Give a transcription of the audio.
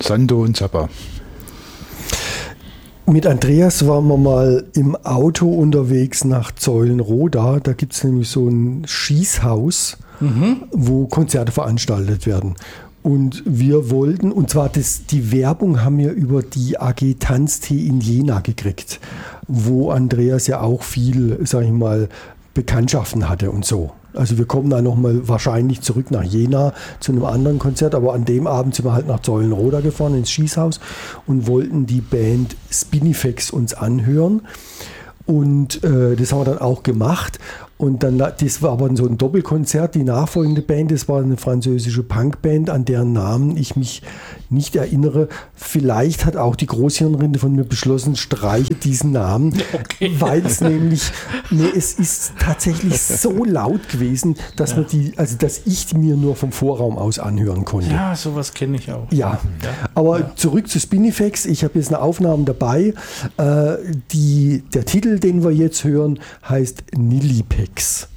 Sando und Zappa. Mit Andreas waren wir mal im Auto unterwegs nach Zeulenroda. Da gibt es nämlich so ein Schießhaus, wo Konzerte veranstaltet werden. Und wir wollten, und zwar die Werbung haben wir über die AG Tanztee in Jena gekriegt, wo Andreas ja auch viel, sag ich mal, Bekanntschaften hatte und so. Also wir kommen da nochmal wahrscheinlich zurück nach Jena zu einem anderen Konzert, aber an dem Abend sind wir halt nach Zeulenroda gefahren ins Schießhaus und wollten die Band Spinifex uns anhören. Und das haben wir dann auch gemacht. Und dann, das war aber so ein Doppelkonzert. Die nachfolgende Band, das war eine französische Punkband, an deren Namen ich mich nicht erinnere. Vielleicht hat auch die Großhirnrinde von mir beschlossen, streiche diesen Namen, weil es nämlich, es ist tatsächlich so laut gewesen, dass dass ich mir nur vom Vorraum aus anhören konnte. Ja, sowas kenne ich auch. Ja, aber zurück zu Spinifex. Ich habe jetzt eine Aufnahme dabei. Der Titel, den wir jetzt hören, heißt Nillipex.